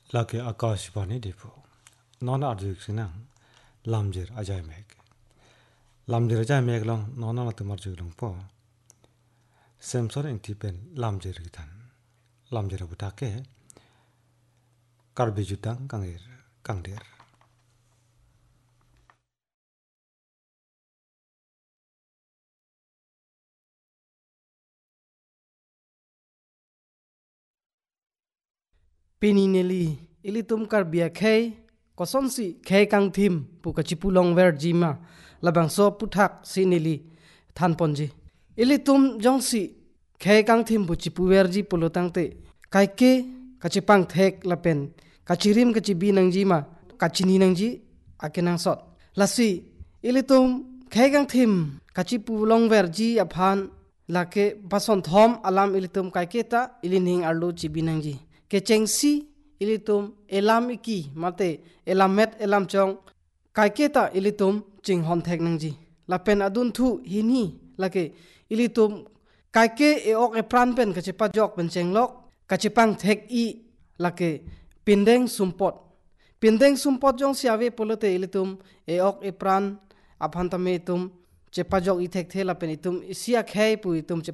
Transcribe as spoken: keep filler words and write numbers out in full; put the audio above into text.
laki akashvani dipo nona arjuk sinang lamjir ajay meg lamjir ajay meg long nona na tumar juk long po semsor ing tipen lamjir gitan lamjir abutake karbi jutang kangir kangdir Pinineli ilitum karbia khay kosonsi khay kang thim pukachipulong verjima labang so puthak sinili thanponji ilitum jongsi khay kang thim puchipu verji pulotangte kaike kachipang thek lapen kachirim kachibi nangjima kachini nangji akenang sot lasi ilitum khay kang thim kachipulong verji aphan lake pason thom alam ilitum kaike ta ilining arlu chibi nangji kechengsi ilitum elam iki mate elamet elam chong kaiketa ilitum ching hon thek nangji lapen adun thu hini lake ilitum kaike e ok e pran pen kachepa jok pen chenglok kachepang thek i lake pindeng sumpot pindeng sumpot jong siawe polote ilitum e ok e pran aphan tame tum chepa jok i thek the lapen itum isia khai pu itum